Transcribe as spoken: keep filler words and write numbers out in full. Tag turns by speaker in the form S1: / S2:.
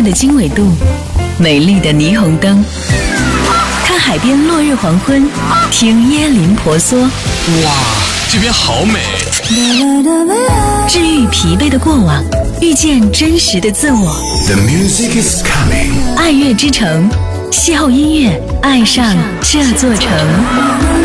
S1: 淡的经纬度，美丽的霓虹灯，看海边落日黄昏，听椰林婆娑。
S2: 哇，这边好美！
S1: 治愈疲惫的过往，遇见真实的自我。
S3: The music is coming。
S1: 爱乐之城，邂逅音乐，爱上这座城。